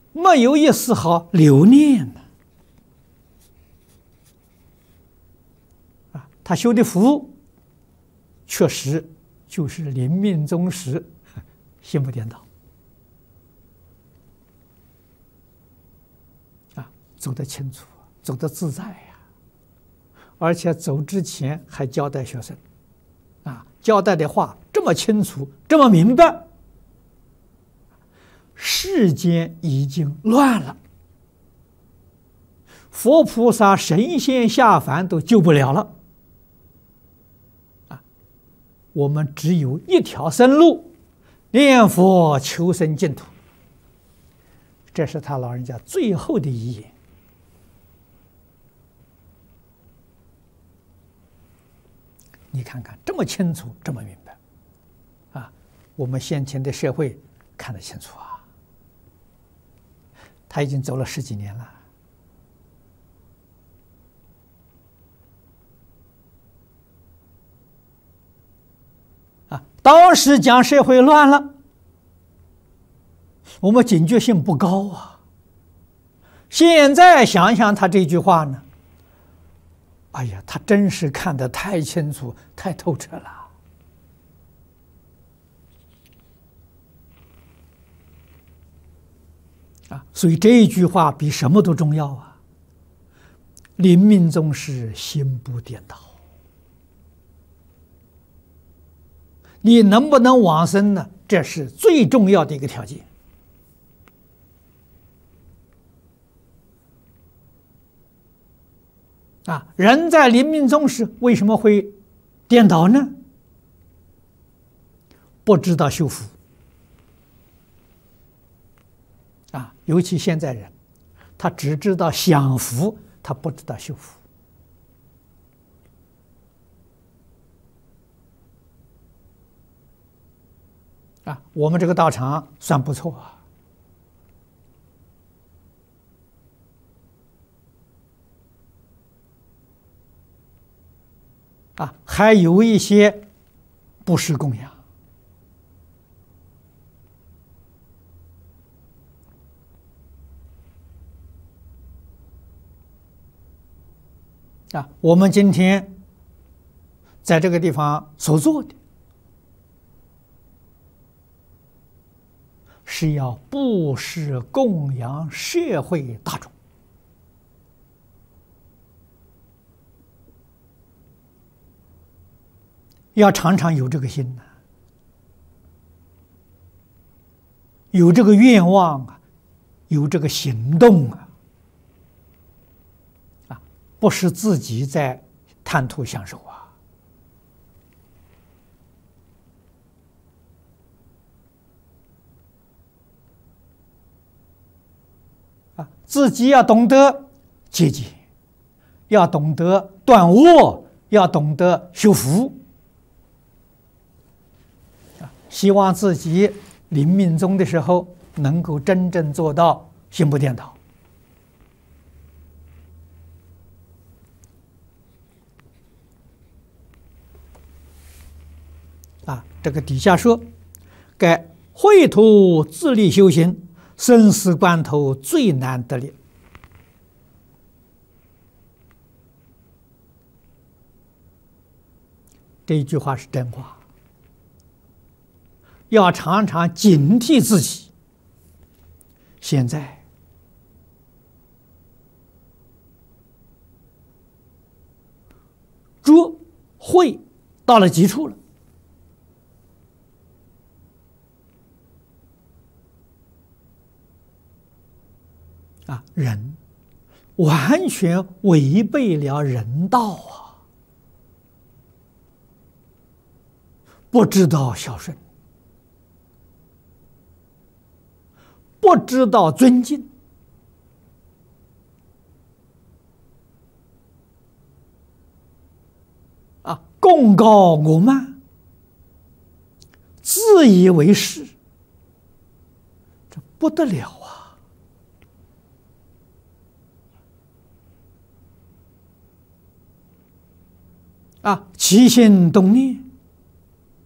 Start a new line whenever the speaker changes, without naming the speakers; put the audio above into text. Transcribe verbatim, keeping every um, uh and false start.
没有一丝毫留念的啊！他修的福，确实就是临命终时心不颠倒啊，走得清楚，走得自在呀！而且走之前还交代学生啊，交代的话这么清楚，这么明白。世间已经乱了，佛菩萨、神仙下凡都救不了了啊！我们只有一条生路，念佛求生净土。这是他老人家最后的遗言。你看看，这么清楚，这么明白啊！我们先前的社会看得清楚啊。他已经走了十几年了啊！当时讲社会乱了，我们警觉性不高啊。现在想想他这句话呢，哎呀，他真是看得太清楚、太透彻了。啊，所以这一句话比什么都重要啊！临命终时心不颠倒，你能不能往生呢？这是最重要的一个条件。啊，人在临命终时为什么会颠倒呢？不知道修福。啊，尤其现在人，他只知道享福，他不知道修福。啊，我们这个道场算不错啊。啊，还有一些布施供养。啊，我们今天在这个地方所做的，是要布施供养社会大众，要常常有这个心呐，有这个愿望啊，有这个行动啊。不是自己在贪图享受啊！啊，自己要懂得节俭，要懂得断恶，要懂得修福。啊，希望自己临命终的时候能够真正做到心不颠倒。啊，这个底下说，该绘图自力修行，生死关头最难得力。这一句话是真话，要常常警惕自己。现在拙慧到了极处了。啊，人完全违背了人道啊！不知道孝顺，不知道尊敬，啊，功高我慢，自以为是，这不得了啊！啊，起心动念，